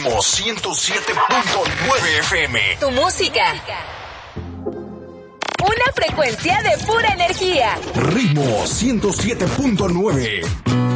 Ritmo 107.9 FM. Tu música. Una frecuencia de pura energía. Ritmo 107.9.